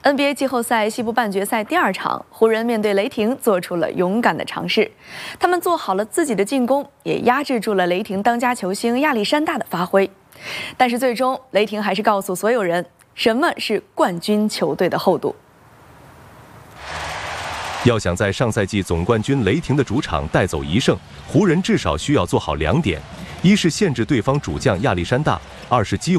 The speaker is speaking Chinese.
NBA 季后赛西部半决赛第2场，湖人面对雷霆做出了勇敢的尝试，他们做好了自己的进攻，也压制住了雷霆当家球星亚历山大的发挥。但是最终，雷霆还是告诉所有人，什么是冠军球队的厚度。 要想在上赛季总冠军雷霆的主场带走1胜，湖人至少需要做好2点：一是限制对方主将亚历山大，2是激